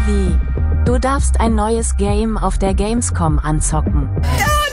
wie: Du darfst ein neues Game auf der Gamescom anzocken. Ja!